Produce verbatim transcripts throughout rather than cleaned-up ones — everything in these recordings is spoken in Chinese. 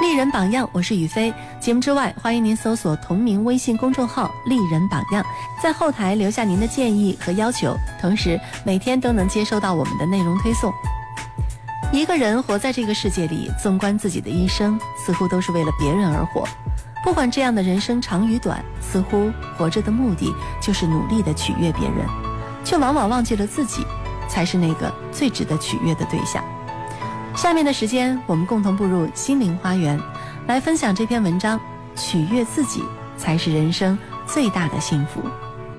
丽人榜样，我是雨飞。节目之外，欢迎您搜索同名微信公众号丽人榜样，在后台留下您的建议和要求，同时每天都能接收到我们的内容推送。一个人活在这个世界里，纵观自己的一生，似乎都是为了别人而活。不管这样的人生长与短，似乎活着的目的就是努力地取悦别人，却往往忘记了自己才是那个最值得取悦的对象。下面的时间，我们共同步入心灵花园，来分享这篇文章：取悦自己才是人生最大的幸福。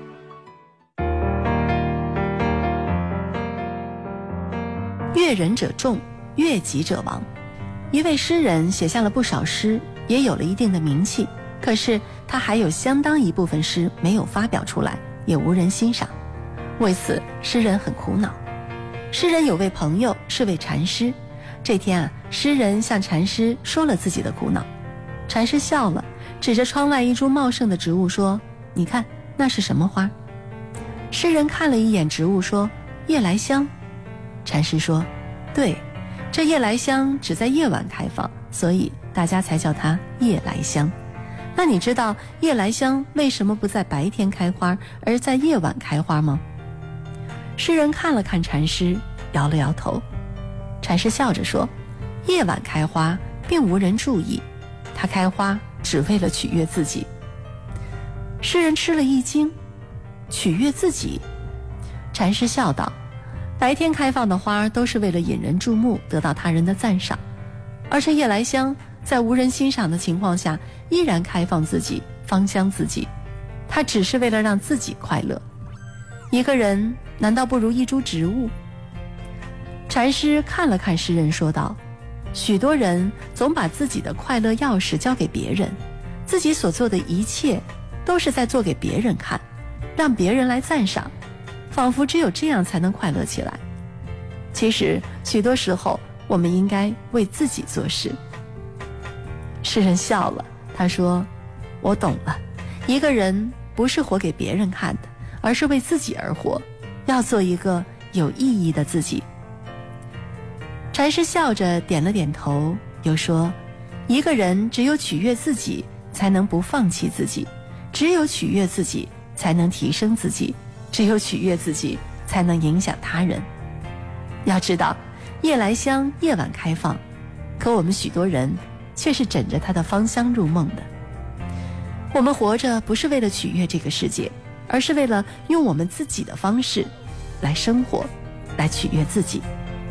悦人者众，悦己者亡。一位诗人写下了不少诗，也有了一定的名气，可是他还有相当一部分诗没有发表出来，也无人欣赏。为此，诗人很苦恼。诗人有位朋友是位禅师，这天啊，诗人向禅师说了自己的苦恼。禅师笑了，指着窗外一株茂盛的植物说：“你看，那是什么花？”诗人看了一眼植物说：“夜来香。”禅师说：“对，这夜来香只在夜晚开放，所以大家才叫它夜来香。那你知道夜来香为什么不在白天开花，而在夜晚开花吗？”诗人看了看禅师，摇了摇头。禅师笑着说：“夜晚开花并无人注意，它开花只为了取悦自己。”诗人吃了一惊，取悦自己？禅师笑道：“白天开放的花都是为了引人注目，得到他人的赞赏，而这夜来香在无人欣赏的情况下依然开放自己，芳香自己，它只是为了让自己快乐。一个人难道不如一株植物？”禅师看了看诗人说道：“许多人总把自己的快乐钥匙交给别人，自己所做的一切都是在做给别人看，让别人来赞赏，仿佛只有这样才能快乐起来。其实许多时候我们应该为自己做事。”诗人笑了，他说：“我懂了，一个人不是活给别人看的，而是为自己而活，要做一个有意义的自己。”禅师笑着点了点头，又说：“一个人只有取悦自己，才能不放弃自己；只有取悦自己，才能提升自己；只有取悦自己，才能影响他人。”要知道，夜来香夜晚开放，可我们许多人却是枕着它的芳香入梦的。我们活着不是为了取悦这个世界，而是为了用我们自己的方式来生活，来取悦自己。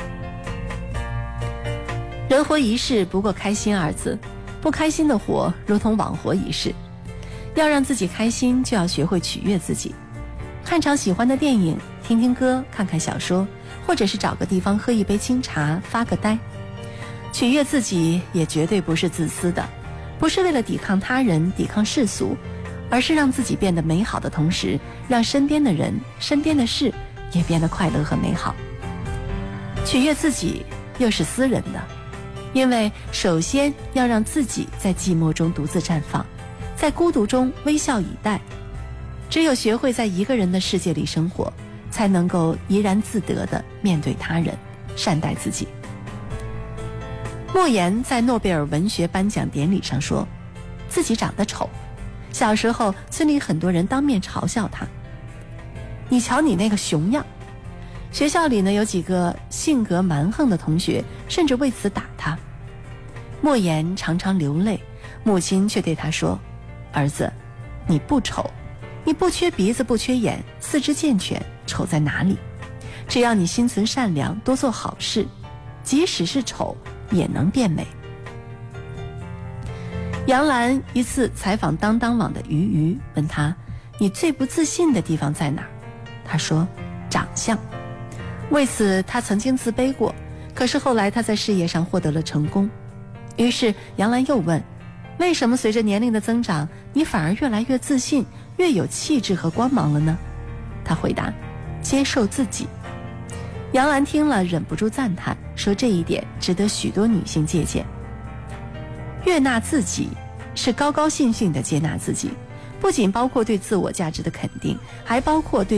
人活一世，不过开心二字，不开心的活如同枉活一世。要让自己开心，就要学会取悦自己。看场喜欢的电影，听听歌，看看小说，或者是找个地方喝一杯清茶，发个呆。取悦自己也绝对不是自私的，不是为了抵抗他人，抵抗世俗，而是让自己变得美好的同时，让身边的人，身边的事也变得快乐和美好。取悦自己又是私人的，因为首先要让自己在寂寞中独自绽放，在孤独中微笑以待。只有学会在一个人的世界里生活，才能够怡然自得地面对他人，善待自己。莫言在诺贝尔文学颁奖典礼上说，自己长得丑，小时候村里很多人当面嘲笑他：“你瞧你那个熊样。”学校里呢，有几个性格蛮横的同学甚至为此打他。莫言常常流泪，母亲却对他说：“儿子，你不丑，你不缺鼻子不缺眼，四肢健全，丑在哪里？只要你心存善良，多做好事，即使是丑也能变美。”杨澜一次采访当当网的俞渝，问他：“你最不自信的地方在哪儿？”他说：“长相。”为此他曾经自卑过，可是后来他在事业上获得了成功。于是杨澜又问：“为什么随着年龄的增长，你反而越来越自信，越有气质和光芒了呢？”他回答：“接受自己。”杨澜听了忍不住赞叹，说这一点值得许多女性借鉴。悦纳自己是高高兴兴地接纳自己，不仅包括对自我价值的肯定，还包括对